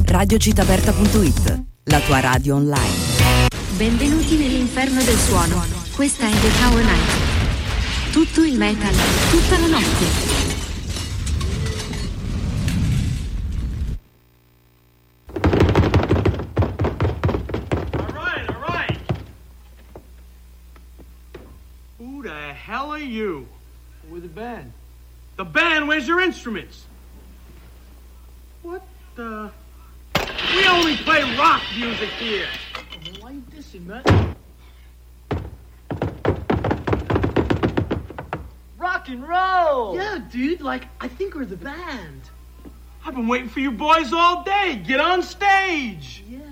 radiocitaberta.it, la tua radio online. Benvenuti nell'inferno del suono. Questa è The Tower Night. Tutto il metal, tutta la notte. Who the hell are you? We're the band. The band? Where's your instruments? What the? We only play rock music here. Oh, man, why you dissing, man? Rock and roll! Yeah, dude, like, I think we're the band. I've been waiting for you boys all day. Get on stage. Yeah.